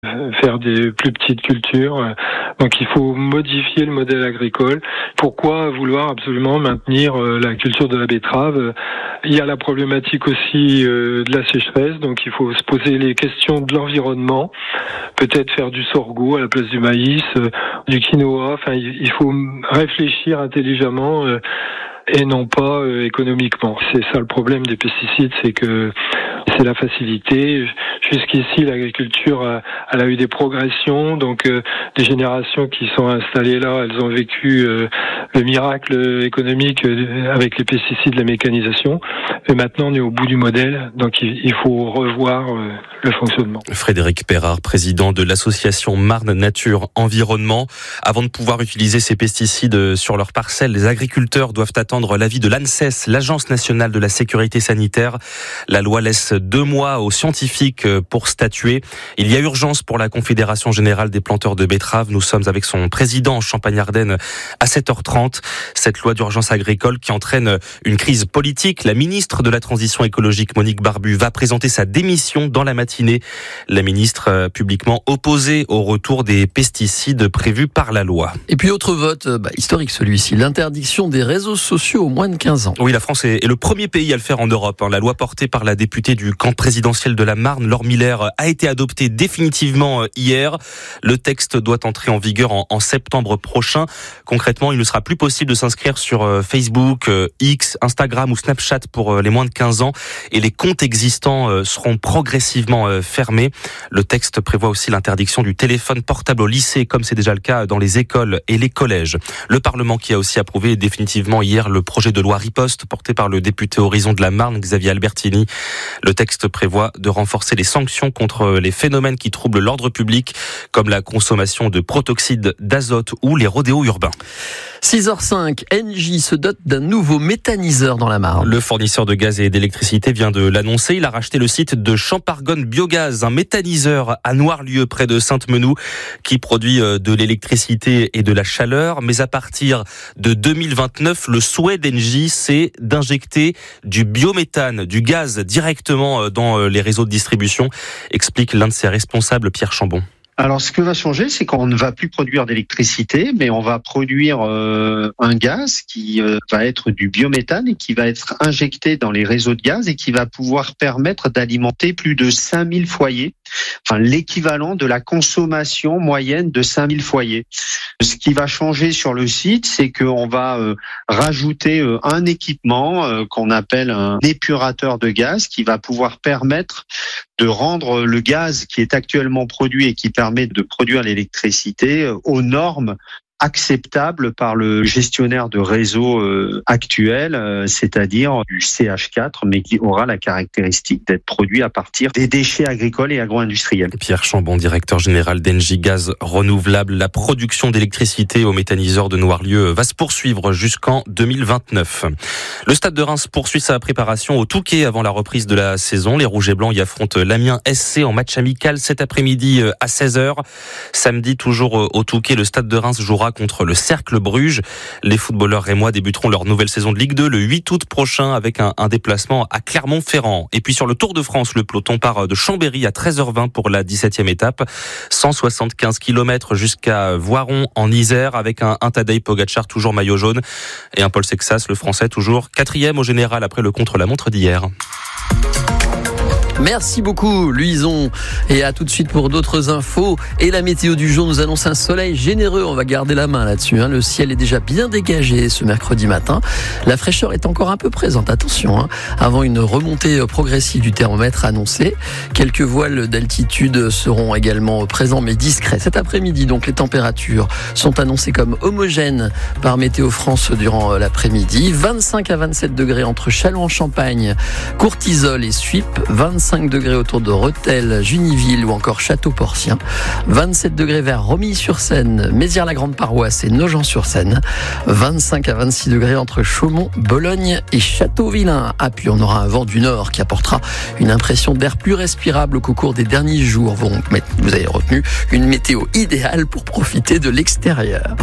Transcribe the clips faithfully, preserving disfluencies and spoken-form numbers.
faire des plus petites cultures. Donc il faut modifier le modèle agricole. Pourquoi vouloir absolument maintenir la culture de la betterave ? Il y a la problématique aussi de la sécheresse, donc il faut se poser les questions de l'environnement. Peut-être faire du sorgho à la place du maïs, du quinoa. Enfin, il faut réfléchir intelligemment et non pas économiquement. C'est ça le problème des pesticides, c'est que c'est la facilité. Jusqu'ici, l'agriculture, a, elle a eu des progressions. Donc, euh, des générations qui sont installées là, elles ont vécu euh, le miracle économique euh, avec les pesticides, la mécanisation. Et maintenant, on est au bout du modèle. Donc, il, il faut revoir euh, le fonctionnement. Frédéric Perrard, président de l'association Marne Nature Environnement. Avant de pouvoir utiliser ces pesticides sur leurs parcelles, les agriculteurs doivent attendre l'avis de l'ANSES, l'Agence nationale de la sécurité sanitaire. La loi laisse deux mois aux scientifiques pour statuer. Il y a urgence pour la Confédération générale des planteurs de betteraves. Nous sommes avec son président en Champagne-Ardenne à sept heures trente. Cette loi d'urgence agricole qui entraîne une crise politique. La ministre de la Transition écologique, Monique Barbu, va présenter sa démission dans la matinée. La ministre publiquement opposée au retour des pesticides prévus par la loi. Et puis autre vote, bah, historique celui-ci, l'interdiction des réseaux sociaux aux moins de quinze ans. Oui, la France est le premier pays à le faire en Europe. La loi portée par la députée du camp présidentiel de la Marne, Laure Miller, a été adoptée définitivement hier. Le texte doit entrer en vigueur en, en septembre prochain. Concrètement, il ne sera plus possible de s'inscrire sur Facebook, X, Instagram ou Snapchat pour les moins de quinze ans et les comptes existants seront progressivement fermés. Le texte prévoit aussi l'interdiction du téléphone portable au lycée, comme c'est déjà le cas dans les écoles et les collèges. Le Parlement qui a aussi approuvé définitivement hier le projet de loi Riposte porté par le député Horizon de la Marne, Xavier Albertini. Le texte prévoit de renforcer les sanctions contre les phénomènes qui troublent l'ordre public, comme la consommation de protoxyde d'azote ou les rodéos urbains. six heures cinq, Engie se dote d'un nouveau méthaniseur dans la Marne. Le fournisseur de gaz et d'électricité vient de l'annoncer. Il a racheté le site de Champargone Biogaz, un méthaniseur à Noirlieu, près de Sainte-Menou, qui produit de l'électricité et de la chaleur. Mais à partir de deux mille vingt-neuf, le souhait d'Engie, c'est d'injecter du biométhane, du gaz directement dans les réseaux de distribution, explique l'un de ses responsables, Pierre Chambon. Alors, ce que va changer, c'est qu'on ne va plus produire d'électricité, mais on va produire euh, un gaz qui euh, va être du biométhane et qui va être injecté dans les réseaux de gaz et qui va pouvoir permettre d'alimenter plus de cinq mille foyers, enfin l'équivalent de la consommation moyenne de cinq mille foyers. Ce qui va changer sur le site, c'est qu'on va euh, rajouter euh, un équipement euh, qu'on appelle un épurateur de gaz qui va pouvoir permettre de rendre le gaz qui est actuellement produit et qui permet de produire l'électricité aux normes acceptable par le gestionnaire de réseau euh, actuel, euh, c'est-à-dire du C H quatre, mais qui aura la caractéristique d'être produit à partir des déchets agricoles et agro-industriels. Pierre Chambon, directeur général d'Engie Gaz Renouvelable. La production d'électricité au méthaniseur de Noirlieu va se poursuivre jusqu'en deux mille vingt-neuf. Le Stade de Reims poursuit sa préparation au Touquet avant la reprise de la saison. Les Rouges et Blancs y affrontent l'Amiens S C en match amical cet après-midi à seize heures. Samedi, toujours au Touquet, le Stade de Reims jouera contre le Cercle Bruges. Les footballeurs rémois débuteront leur nouvelle saison de Ligue deux le huit août prochain avec un, un déplacement à Clermont-Ferrand. Et puis sur le Tour de France, le peloton part de Chambéry à treize heures vingt pour la dix-septième étape. cent soixante-quinze kilomètres jusqu'à Voiron en Isère avec un, un Tadej Pogacar toujours maillot jaune et un Paul Sexas, le Français, toujours quatrième au général après le contre-la-montre d'hier. Merci beaucoup, Luison. Et à tout de suite pour d'autres infos. Et la météo du jour nous annonce un soleil généreux. On va garder la main là-dessus. Hein. Le ciel est déjà bien dégagé ce mercredi matin. La fraîcheur est encore un peu présente. Attention, hein. Avant une remontée progressive du thermomètre annoncée. Quelques voiles d'altitude seront également présents, mais discrets. Cet après-midi, donc, les températures sont annoncées comme homogènes par Météo France durant l'après-midi. vingt-cinq à vingt-sept degrés entre Châlons-en-Champagne, Courtisol et Suippes. vingt-cinq degrés autour de Rethel, Juniville ou encore Château-Porcien. vingt-sept degrés vers Romilly-sur-Seine, Mézières-la-Grande-Paroisse et Nogent-sur-Seine. vingt-cinq à vingt-six degrés entre Chaumont, Bologne et Châteauvillain. Ah, puis on aura un vent du nord qui apportera une impression d'air plus respirable qu'au cours des derniers jours. Vous avez retenu une météo idéale pour profiter de l'extérieur.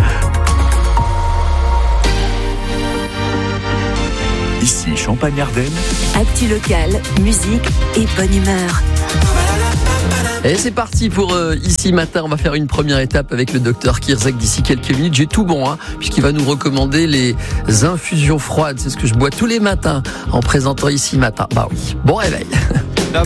Ici Champagne-Ardenne. Actu locale, musique et bonne humeur. Et c'est parti pour euh, Ici Matin. On va faire une première étape avec le docteur Kirsak d'ici quelques minutes. J'ai tout bon, hein, puisqu'il va nous recommander les infusions froides. C'est ce que je bois tous les matins en présentant Ici Matin. Bah oui, bon réveil.